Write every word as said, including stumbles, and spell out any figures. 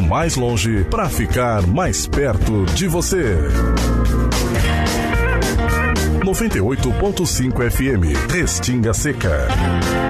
muito mais longe para ficar mais perto de você. noventa e oito ponto cinco F M, Restinga Seca.